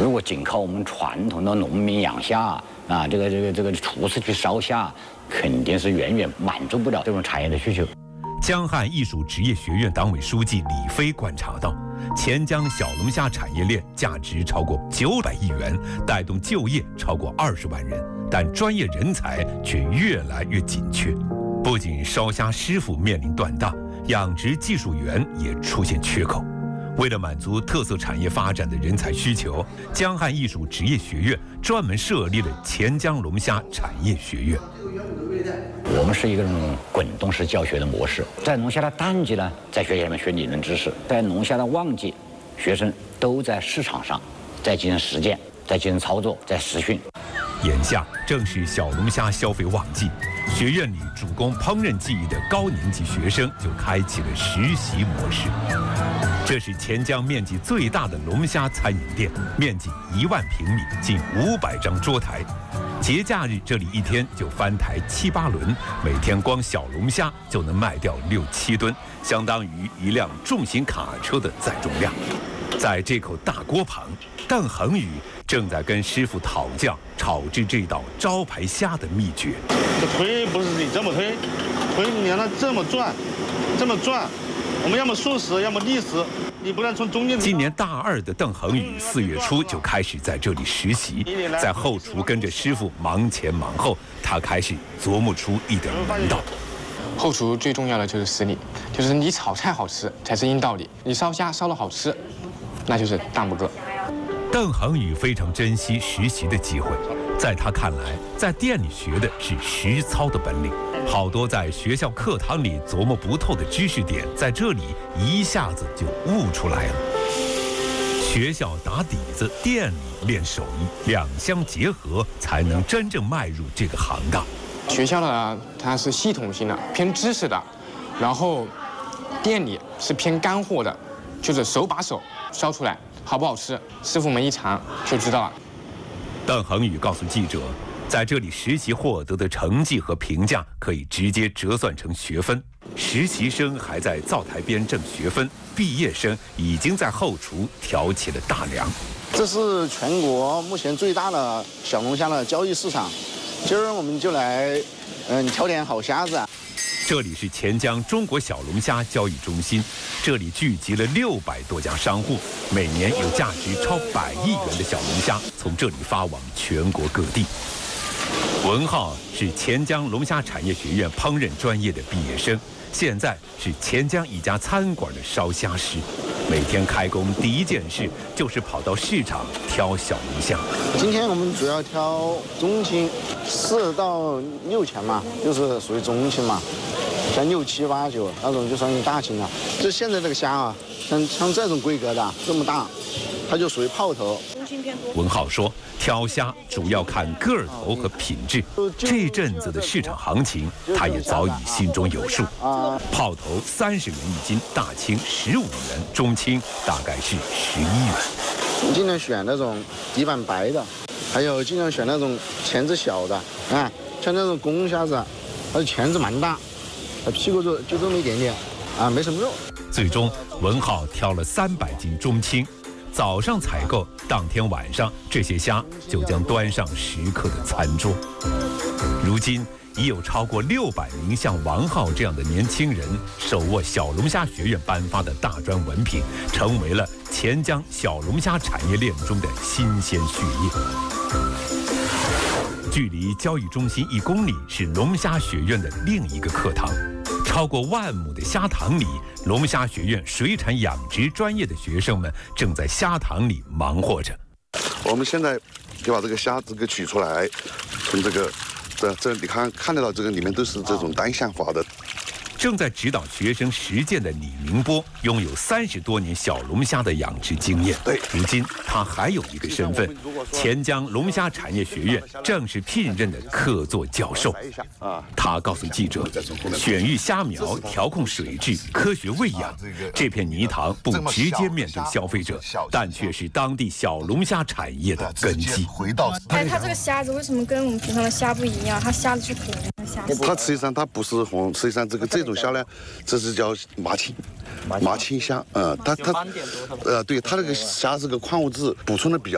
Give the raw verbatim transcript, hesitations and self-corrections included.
如果仅靠我们传统的农民养虾啊，这个这个这个厨师去烧虾，肯定是远远满足不了这种产业的需求。 江汉艺术职业学院党委书记李飞观察到，钱江小龙虾产业链价值超过九百亿元，带动就业超过二十万人，但专业人才却越来越紧缺。不仅烧虾师傅面临断档，养殖技术员也出现缺口。为了满足特色产业发展的人才需求，江汉艺术职业学院专门设立了钱江龙虾产业学院。 我们是一个这种滚动式教学的模式，在龙虾的淡季呢，在学校里面学理论知识；在龙虾的旺季，学生都在市场上在进行实践，在进行操作，在实训。 眼下正是小龙虾消费旺季，学院里主攻烹饪技艺的高年级学生就开启了实习模式。这是钱江面积最大的龙虾餐饮店，面积一万平米，近五百张桌台。节假日这里一天就翻台七八轮，每天光小龙虾就能卖掉六七吨，相当于一辆重型卡车的载重量。在这口大锅旁，邓恒宇正在跟师傅讨教炒制这道招牌虾的秘诀。 这推不是你这么推，推你让它这么转，这么转，我们要么顺时，要么逆时。你不能从中间。 今年大二的邓恒宇四月初就开始在这里实习，在后厨跟着师傅忙前忙后，他开始琢磨出一点门道。 后厨最重要的就是实力，就是你炒菜好吃才是硬道理，你烧虾烧得好吃，那就是大拇哥。 邓恒宇非常珍惜实习的机会，在他看来，在店里学的是实操的本领。好多在学校课堂里琢磨不透的知识点，在这里一下子就悟出来了。学校打底子，店里练手艺，两相结合，才能真正迈入这个行当。 学校呢，它是系统性的，偏知识的，然后店里是偏干货的，就是手把手烧出来，好不好吃，师傅们一尝就知道了。 邓恒宇告诉记者，在这里实习获得的成绩和评价可以直接折算成学分。实习生还在灶台边挣学分，毕业生已经在后厨挑起了大梁。 这是全国目前最大的小龙虾的交易市场，今儿我们就来，嗯，挑点好虾子。 这里是钱江中国小龙虾交易中心，这里聚集了六百多家商户，每年有价值超百亿元的小龙虾从这里发往全国各地。文浩是钱江龙虾产业学院烹饪专业的毕业生，现在是钱江一家餐馆的烧虾师。每天开工第一件事就是跑到市场挑小龙虾。 今天我们主要挑中青，四到六钱嘛，就是属于中青嘛。像六七八九那种就算是大青了。就现在这个虾啊，像像这种规格的这么大，它就属于泡头。 文浩说，挑虾主要看个头和品质。这阵子的市场行情，他也早已心中有数。泡头三十元一斤，大青十五元，中青大概是十一元。 尽量选那种底板白的，还有尽量选那种钳子小的啊，像那种公虾子，它的钳子蛮大，它屁股就就这么一点点啊，没什么肉。 最终，文浩挑了三百斤中青。早上采购，当天晚上这些虾就将端上食客的餐桌。如今已有超过六百名像王浩这样的年轻人手握小龙虾学院颁发的大专文凭，成为了钱江小龙虾产业链中的新鲜血液。距离交易中心一公里是龙虾学院的另一个课堂。超过万亩的虾塘里，龙虾学院水产养殖专业的学生们正在虾塘里忙活着。 我们现在就把这个虾子给取出来，从这个这这你看看得到，这个里面都是这种单向滑的。 正在指导学生实践的李明波，拥有三十多年小龙虾的养殖经验。 对， 如今他还有一个身份，钱江龙虾产业学院正式聘任的客座教授。他告诉记者，选育虾苗、调控水质、科学喂养，这片泥塘不直接面对消费者，但却是当地小龙虾产业的根基。 哎，它这个虾子为什么跟我们平常的虾不一样？它虾子是红的虾子。 它实际上它不是红，实际上这个这种虾呢，这是叫麻青，麻青虾。嗯，它它呃，对它那个虾这个矿物质补充的比较。